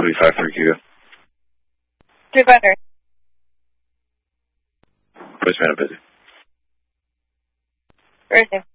135 for Hugo. 200. Voicemail busy. Where is he?